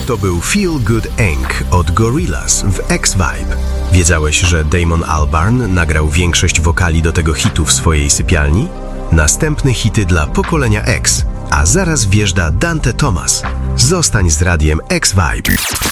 to był Feel Good Inc. od Gorillaz w X-Vibe. Wiedziałeś, że Damon Albarn nagrał większość wokali do tego hitu w swojej sypialni? Następne hity dla pokolenia X, a zaraz wjeżdża Dante Thomas. Zostań z radiem X-Vibe.